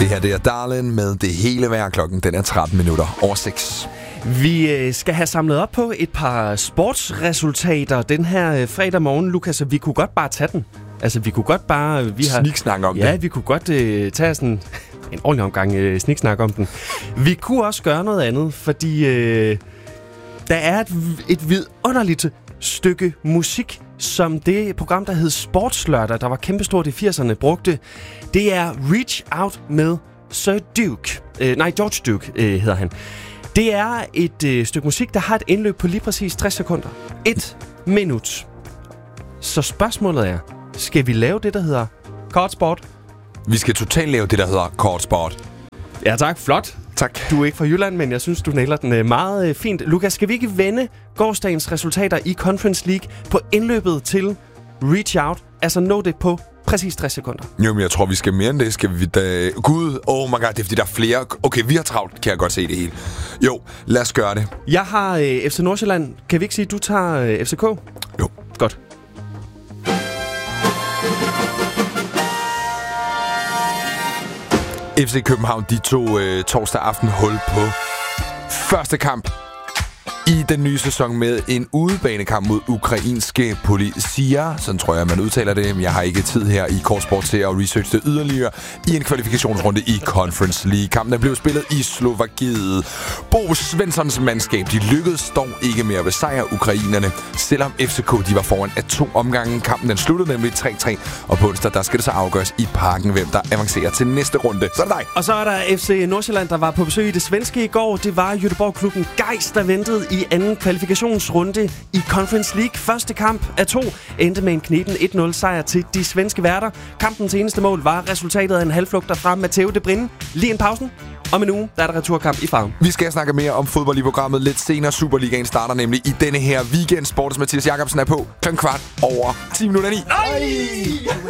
Det her, det er Darlin med Det hele værd. Klokken, den er 13:13. Vi skal have samlet op på et par sportsresultater den her fredag morgen, Lukas. Vi kunne godt bare tage den. Altså, vi kunne godt bare... Sniksnak om det. Ja, vi kunne godt tage sådan en ordentlig omgang sniksnak om den. Vi kunne også gøre noget andet, fordi der er et vidunderligt stykke musik, som det program, der hed Sportslørdag, der var kæmpestort i 80'erne, brugte. Det er Reach Out med Sir Duke. George Duke hedder han. Det er et stykke musik, der har et indløb på lige præcis 60 sekunder. 1 minut. Så spørgsmålet er, skal vi lave det, der hedder kortsport? Vi skal totalt lave det, der hedder kortsport. Ja tak, flot. Tak. Du er ikke fra Jylland, men jeg synes, du nailer den meget fint. Lukas, skal vi ikke vende gårsdagens resultater i Conference League på indløbet til Reach Out? Altså nå det på præcis 60 sekunder. Jo, men jeg tror, vi skal mere end det. Skal vi da... Gud, oh my god, det er fordi, der er flere... Okay, vi har travlt, kan jeg godt se det hele. Jo, lad os gøre det. Jeg har FC Nordsjælland. Kan vi ikke sige, at du tager FCK? Jo. Godt. FC København, de tog torsdag aften hul på første kamp i den nye sæson med en udebanekamp mod ukrainske Polisia. Sådan tror jeg, man udtaler det. Men jeg har ikke tid her i Kortsport til at researche det yderligere i en kvalifikationsrunde i Conference League. Kampen blev spillet i Slovakiet. Bo Svenssons mandskab, de lykkedes dog ikke med at besejre ukrainerne, selvom FCK de var foran af 2 omgange. Kampen den sluttede nemlig 3-3, og på onsdag der skal det så afgøres i Parken, hvem der avancerer til næste runde. Så er det dig. Og så er der FC Nordsjælland, der var på besøg i det svenske i går. Det var Göteborg-klubben Gais, der ventede i anden kvalifikationsrunde i Conference League. Første kamp af 2 endte med en kniben 1-0 sejr til de svenske værter. Kampens eneste mål var resultatet af en halvflugter fra Matteo De Bruyne. Lige en pausen. Om en uge, der er der returkamp i Farum. Vi skal snakke mere om fodbold i programmet lidt senere. Superligaen starter nemlig i denne her weekend. Sports Mathias Jacobsen er på 7:15. 10:09. Nej!